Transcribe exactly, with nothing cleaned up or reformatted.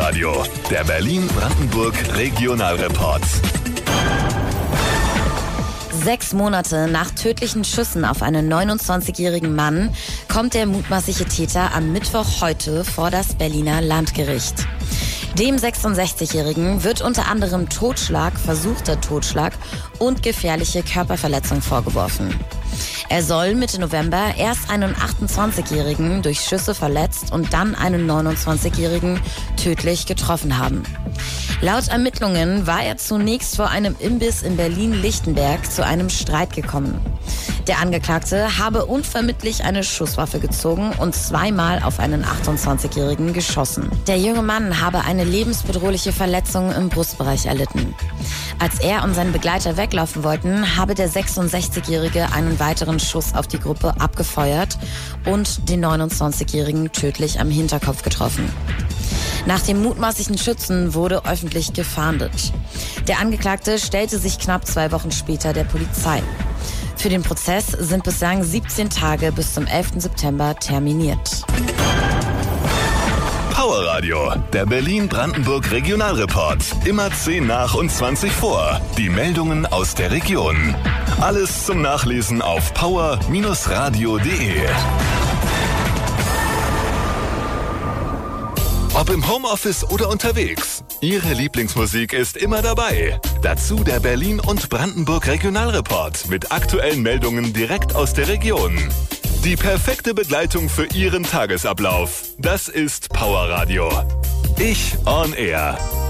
Powerradio, der Berlin-Brandenburg Regionalreport. Sechs Monate nach tödlichen Schüssen auf einen neunundzwanzigjährigen Mann kommt der mutmaßliche Täter am Mittwoch heute vor das Berliner Landgericht. Dem sechsundsechzigjährigen wird unter anderem Totschlag, versuchter Totschlag und gefährliche Körperverletzung vorgeworfen. Er soll Mitte November erst einen achtundzwanzigjährigen durch Schüsse verletzt und dann einen neunundzwanzigjährigen tödlich getroffen haben. Laut Ermittlungen war er zunächst vor einem Imbiss in Berlin-Lichtenberg zu einem Streit gekommen. Der Angeklagte habe unvermittelt eine Schusswaffe gezogen und zweimal auf einen achtundzwanzigjährigen geschossen. Der junge Mann habe eine lebensbedrohliche Verletzung im Brustbereich erlitten. Als er und sein Begleiter weglaufen wollten, habe der sechsundsechzigjährige einen weiteren Schuss auf die Gruppe abgefeuert und den neunundzwanzigjährigen tödlich am Hinterkopf getroffen. Nach dem mutmaßlichen Schützen wurde öffentlich gefahndet. Der Angeklagte stellte sich knapp zwei Wochen später der Polizei. Für den Prozess sind bislang siebzehn Tage bis zum elften September terminiert. Powerradio, der Berlin-Brandenburg Regionalreport. Immer zehn nach und zwanzig vor. Die Meldungen aus der Region. Alles zum Nachlesen auf power radio punkt de. Ob im Homeoffice oder unterwegs, Ihre Lieblingsmusik ist immer dabei. Dazu der Berlin- und Brandenburg Regionalreport mit aktuellen Meldungen direkt aus der Region. Die perfekte Begleitung für Ihren Tagesablauf. Das ist Powerradio. Ich on Air.